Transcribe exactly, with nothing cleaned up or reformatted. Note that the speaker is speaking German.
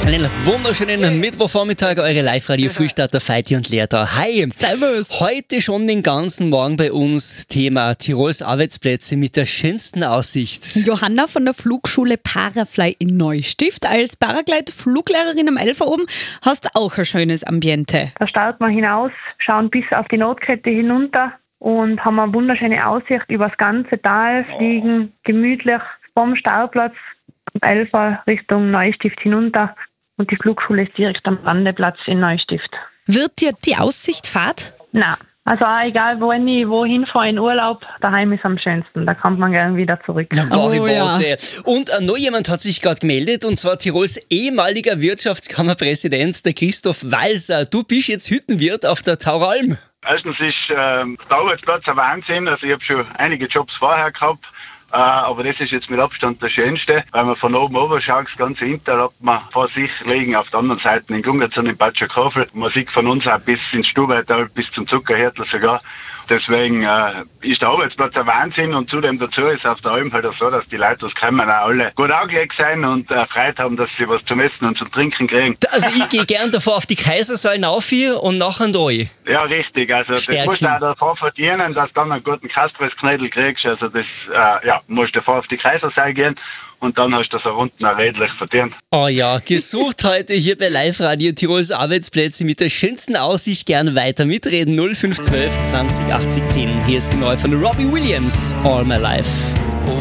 Einen wunderschönen Mittwochvormittag, eure Live-Radio-Frühstarter Feiti und Lea da. Hi! Servus! Heute schon den ganzen Morgen bei uns Thema Tirols Arbeitsplätze mit der schönsten Aussicht. Johanna von der Flugschule Parafly in Neustift. Als Paraglide-Fluglehrerin am Elfer oben hast du auch ein schönes Ambiente. Da starten wir hinaus, schauen bis auf die Notkette hinunter und haben eine wunderschöne Aussicht über das ganze Tal, fliegen gemütlich vom Startplatz am Elfer Richtung Neustift hinunter. Und die Flugschule ist direkt am Landeplatz in Neustift. Wird dir die Aussicht fad? Nein, also auch egal, wohin ich wohin fahre in Urlaub, daheim ist am schönsten. Da kommt man gerne wieder zurück. Na, wahre Oh, ja. Worte. Und äh, noch jemand hat sich gerade gemeldet, und zwar Tirols ehemaliger Wirtschaftskammerpräsident, der Christoph Walser. Du bist jetzt Hüttenwirt auf der Tauralm. Erstens ist äh, der Arbeitsplatz ein Wahnsinn. Also ich habe schon einige Jobs vorher gehabt. Äh, aber das ist jetzt mit Abstand der schönste, weil man von oben oben schaut, das ganze Inter hat man vor sich liegen, auf der anderen Seite in Gungert und in Batschakofel. Man sieht von uns auch bis ins Stubaital, bis zum Zuckerhärtel sogar. Deswegen äh, ist der Arbeitsplatz ein Wahnsinn, und zudem dazu ist auf der Alm halt auch so, dass die Leute aus Kremmen auch alle gut angelegt sind und äh, Freude haben, dass sie was zum Essen und zum Trinken kriegen. Also ich gehe gern davor auf die Kaisersäulen auf hier und nachher da. Ja, richtig. Also das Stärken. musst du auch davon verdienen, dass du dann einen guten Kaspressknödel kriegst. Also das, äh, ja, musst du davor auf die Kaisersäule gehen und dann hast du das auch unten auch redlich verdient. Oh ja, gesucht heute hier bei Live-Radio Tirols Arbeitsplätze mit der schönsten Aussicht. Gerne weiter mitreden. null fünf zwölf zwanzig achtzig zehn. Hier ist die neue von Robbie Williams, All My Life.